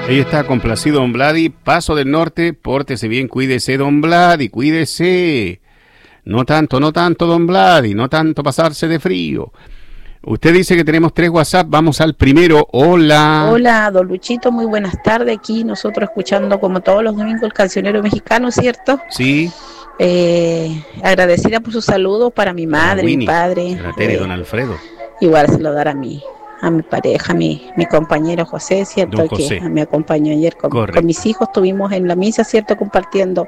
Ahí está, complacido don Vladi, Paso del Norte, pórtese bien, cuídese don Vladi, cuídese. No tanto, don Vladi, no tanto pasarse de frío. Usted dice que tenemos 3 WhatsApp, vamos al primero. Hola. Hola, don Luchito, muy buenas tardes. Aquí nosotros escuchando como todos los domingos el cancionero mexicano, ¿cierto? Sí. Agradecida por sus saludos para mi madre, mi padre. La Tere, don Alfredo. Igual se lo dará a mi pareja, mi compañero José, ¿cierto? Don José. Que me acompañó ayer con mis hijos. Estuvimos en la misa, ¿cierto? Compartiendo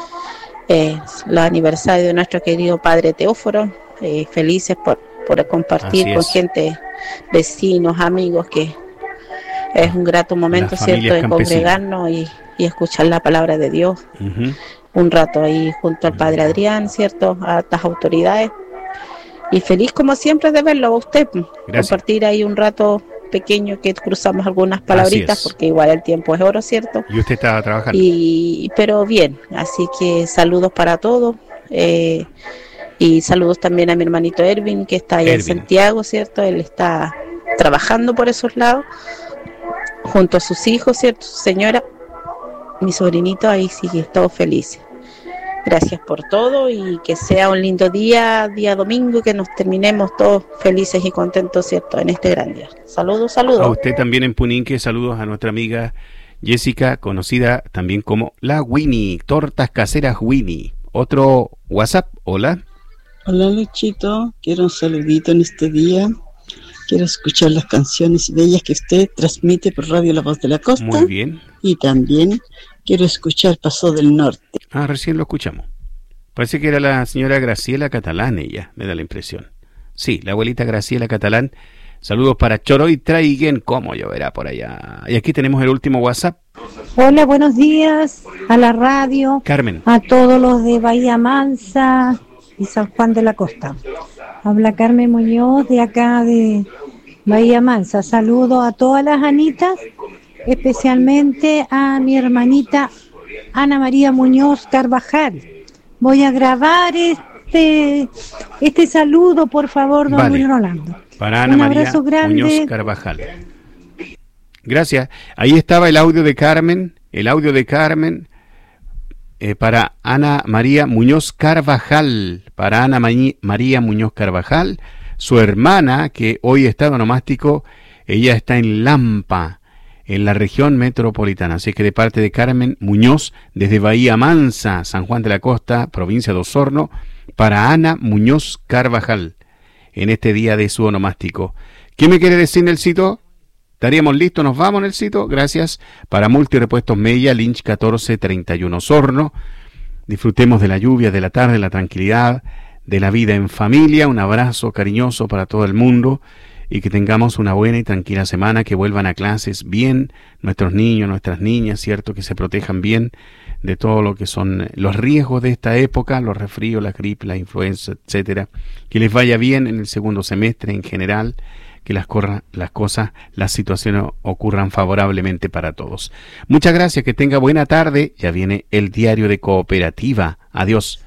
el aniversario de nuestro querido padre Teóforo. Felices por compartir con gente, vecinos, amigos, que es un grato momento, ¿cierto? De congregarnos y escuchar la palabra de Dios. Uh-huh. Un rato ahí junto al padre Adrián, ¿cierto? A estas autoridades. Y feliz como siempre de verlo a usted. Gracias. Compartir ahí un rato pequeño que cruzamos algunas palabritas, porque igual el tiempo es oro, ¿cierto? Y usted estaba trabajando. Pero bien, así que saludos para todos. Y saludos también a mi hermanito Ervin, que está allá en Santiago, ¿cierto? Él está trabajando por esos lados, junto a sus hijos, ¿cierto? Su señora, mi sobrinito, ahí sí, todos felices. Gracias por todo y que sea un lindo día domingo, que nos terminemos todos felices y contentos, ¿cierto? En este gran día. Saludos. A usted también en Puninque, saludos a nuestra amiga Jessica, conocida también como la Winnie, tortas caseras Winnie. Otro WhatsApp, hola. Hola Luchito, quiero un saludito en este día. Quiero escuchar las canciones bellas que usted transmite por Radio La Voz de la Costa. Muy bien. Y también quiero escuchar Paso del Norte. Recién lo escuchamos. Parece que era la señora Graciela Catalán, ella, me da la impresión. Sí, la abuelita Graciela Catalán. Saludos para Choroy Traiguen, cómo lloverá por allá. Y aquí tenemos el último WhatsApp. Hola, buenos días a la radio. Carmen. A todos los de Bahía Mansa y San Juan de la Costa. Habla Carmen Muñoz de acá de Bahía Mansa. Saludo a todas las Anitas, especialmente a mi hermanita Ana María Muñoz Carvajal. Voy a grabar este saludo, por favor, don Luis Rolando. Para Ana María Muñoz Carvajal. Gracias. Ahí estaba el audio de Carmen. Para Ana María Muñoz Carvajal, su hermana, que hoy está onomástico, ella está en Lampa, en la región metropolitana, así que de parte de Carmen Muñoz, desde Bahía Mansa, San Juan de la Costa, provincia de Osorno, para Ana Muñoz Carvajal, en este día de su onomástico. ¿Qué me quiere decir, Nelsito? ¿Estaríamos listos? ¿Nos vamos, Nelsito? Gracias. Para Multirepuestos Mella, Lynch 1431 Osorno. Disfrutemos de la lluvia, de la tarde, la tranquilidad, de la vida en familia. Un abrazo cariñoso para todo el mundo y que tengamos una buena y tranquila semana, que vuelvan a clases bien nuestros niños, nuestras niñas, ¿cierto? Que se protejan bien de todo lo que son los riesgos de esta época, los resfríos, la gripe, la influenza, etcétera. Que les vaya bien en el segundo semestre en general, que las situaciones ocurran favorablemente para todos. Muchas gracias, que tenga buena tarde. Ya viene el diario de Cooperativa. Adiós.